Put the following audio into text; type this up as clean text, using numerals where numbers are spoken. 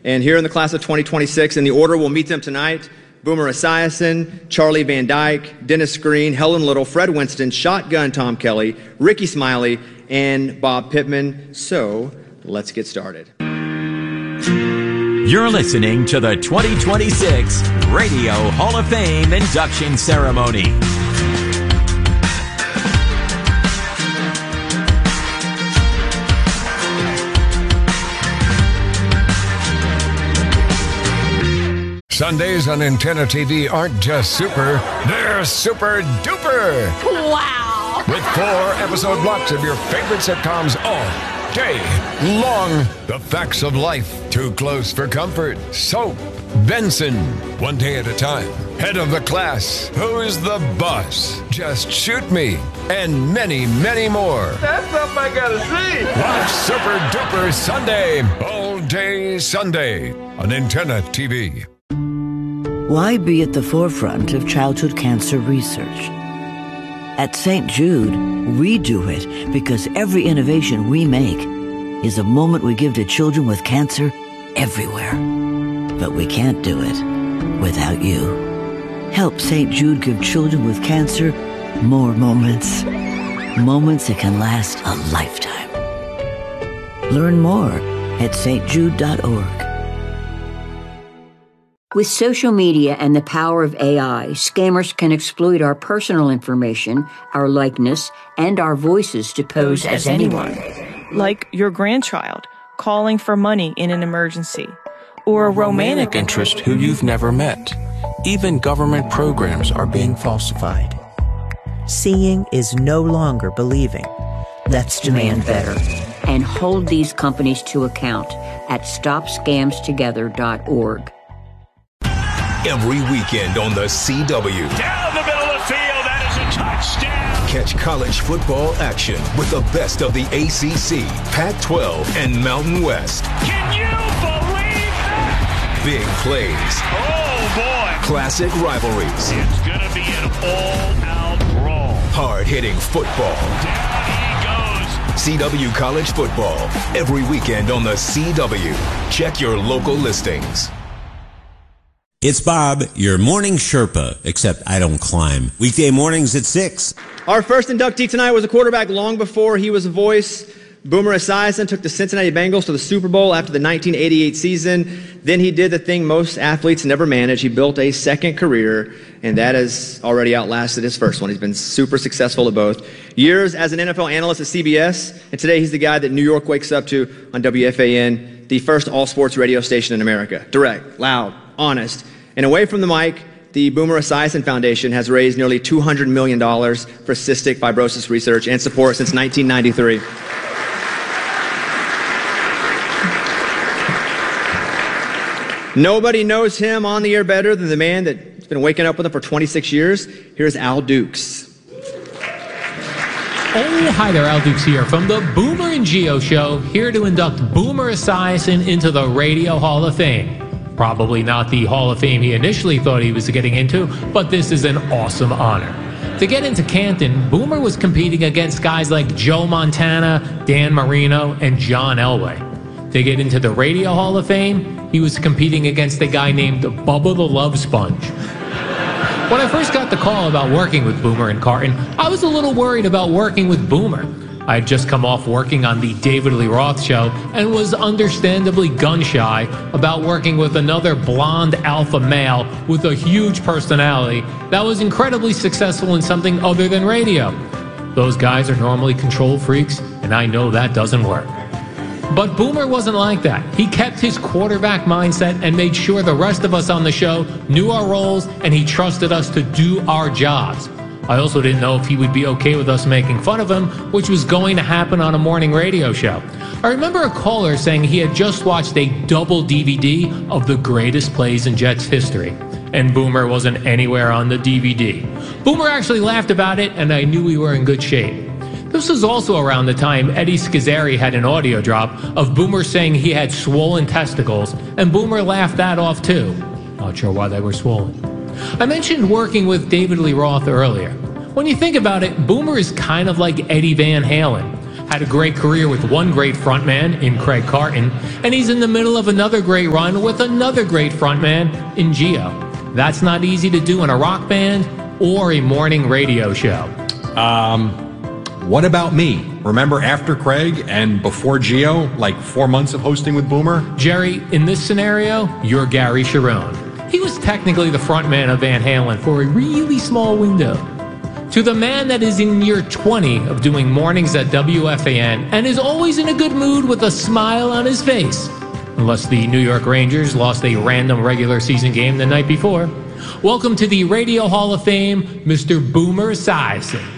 And here in the class of 2026, in the order we'll meet them tonight: Boomer Esiason, Charlie Van Dyke, Dennis Green, Helen Little, Fred Winston, Shotgun Tom Kelly, Ricky Smiley, and Bob Pittman. So let's get started. You're listening to the 2026 Radio Hall of Fame induction ceremony. Sundays on Antenna TV aren't just super, they're super duper. Wow! With 4 episode blocks of your favorite sitcoms all day long. The Facts of Life, Too Close for Comfort, Soap, Benson, One Day at a Time, Head of the Class, Who's the Boss, Just Shoot Me, and many, many more. That's something I gotta see. Watch Super Duper Sunday, all day Sunday on Antenna TV. Why be at the forefront of childhood cancer research? At St. Jude, we do it because every innovation we make is a moment we give to children with cancer everywhere. But we can't do it without you. Help St. Jude give children with cancer more moments. Moments that can last a lifetime. Learn more at stjude.org. With social media and the power of AI, scammers can exploit our personal information, our likeness, and our voices to pose as anyone. Like your grandchild calling for money in an emergency, or a romantic interest who you've never met. Even government programs are being falsified. Seeing is no longer believing. Let's demand better and hold these companies to account at stopscamstogether.org. Every weekend on the CW. Down the middle of the field, that is a touchdown. Catch college football action with the best of the ACC, Pac-12, and Mountain West. Can you believe that? Big plays. Oh, boy. Classic rivalries. It's going to be an all-out brawl. Hard-hitting football. Down he goes. CW College Football. Every weekend on the CW. Check your local listings. It's Bob, your morning Sherpa, except I don't climb. Weekday mornings at 6. Our first inductee tonight was a quarterback long before he was a voice. Boomer Esiason took the Cincinnati Bengals to the Super Bowl after the 1988 season. Then he did the thing most athletes never manage. He built a second career, and that has already outlasted his first one. He's been super successful at both. Years as an NFL analyst at CBS, and today he's the guy that New York wakes up to on WFAN, the first all-sports radio station in America. Direct, loud, honest. And away from the mic, the Boomer Esiason Foundation has raised nearly $200 million for cystic fibrosis research and support since 1993. Nobody knows him on the air better than the man that's been waking up with him for 26 years. Here's Al Dukes. Oh, hi there, Al Dukes here from the Boomer and Geo Show, here to induct Boomer Esiason into the Radio Hall of Fame. Probably not the Hall of Fame he initially thought he was getting into, but this is an awesome honor. To get into Canton, Boomer was competing against guys like Joe Montana, Dan Marino, and John Elway. To get into the Radio Hall of Fame, he was competing against a guy named Bubba the Love Sponge. When I first got the call about working with Boomer in Carton, I was a little worried about working with Boomer. I had just come off working on the David Lee Roth show and was understandably gun-shy about working with another blonde alpha male with a huge personality that was incredibly successful in something other than radio. Those guys are normally control freaks, and I know that doesn't work. But Boomer wasn't like that. He kept his quarterback mindset and made sure the rest of us on the show knew our roles, and he trusted us to do our jobs. I also didn't know if he would be okay with us making fun of him, which was going to happen on a morning radio show. I remember a caller saying he had just watched a double DVD of the greatest plays in Jets history, and Boomer wasn't anywhere on the DVD. Boomer actually laughed about it, and I knew we were in good shape. This was also around the time Eddie Schizzeri had an audio drop of Boomer saying he had swollen testicles, and Boomer laughed that off too. Not sure why they were swollen. I mentioned working with David Lee Roth earlier. When you think about it, Boomer is kind of like Eddie Van Halen. Had a great career with one great frontman in Craig Carton, and he's in the middle of another great run with another great frontman in Gio. That's not easy to do in a rock band or a morning radio show. What about me? Remember after Craig and before Gio, like 4 months of hosting with Boomer? Jerry, in this scenario, you're Gary Cherone. He was technically the frontman of Van Halen for a really small window. To the man that is in year 20 of doing mornings at WFAN and is always in a good mood with a smile on his face, unless the New York Rangers lost a random regular season game the night before. Welcome to the Radio Hall of Fame, Mr. Boomer Esiason.